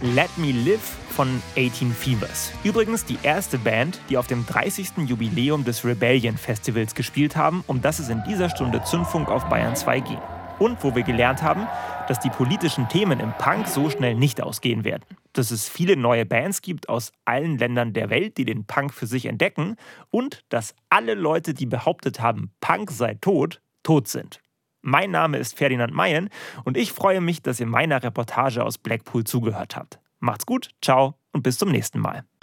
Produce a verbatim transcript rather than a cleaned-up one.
Let Me Live von achtzehn Fevers. Übrigens die erste Band, die auf dem dreißigsten Jubiläum des Rebellion Festivals gespielt haben, um das es in dieser Stunde Zündfunk auf Bayern zwei ging. Und wo wir gelernt haben, dass die politischen Themen im Punk so schnell nicht ausgehen werden. Dass es viele neue Bands gibt aus allen Ländern der Welt, die den Punk für sich entdecken. Und dass alle Leute, die behauptet haben, Punk sei tot, tot sind. Mein Name ist Ferdinand Mayen und ich freue mich, dass ihr meiner Reportage aus Blackpool zugehört habt. Macht's gut, ciao und bis zum nächsten Mal.